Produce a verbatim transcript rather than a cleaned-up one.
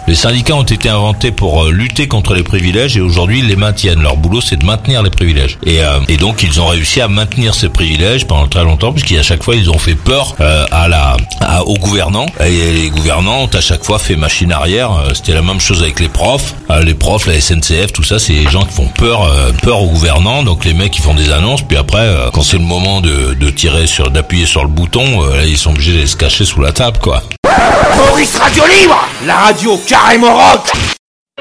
Les syndicats ont été inventés pour euh, lutter contre les privilèges et aujourd'hui ils les maintiennent. Leur boulot c'est de maintenir les privilèges. Et, euh, et donc ils ont réussi à maintenir ces privilèges pendant très longtemps puisqu'à chaque fois ils ont fait peur euh, à la à, aux gouvernants. Et les gouvernants ont à chaque fois fait machine arrière. C'était la même chose avec les profs. Euh, les profs, la S N C F, tout ça, c'est les gens qui font peur euh, peur aux gouvernants. Donc les mecs qui font des annonces, puis après euh, quand c'est le moment de, de tirer sur d'appuyer sur le bouton, euh, là ils sont obligés de se cacher sous la table quoi. Maurice Radio Libre, la radio carrément rock.